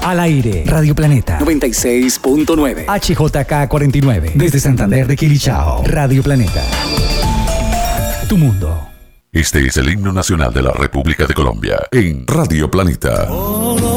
Al aire, Radio Planeta 96.9, HJK 49, desde Santander de Quilichao. Radio Planeta, tu mundo. Este es el himno nacional de la República de Colombia en Radio Planeta.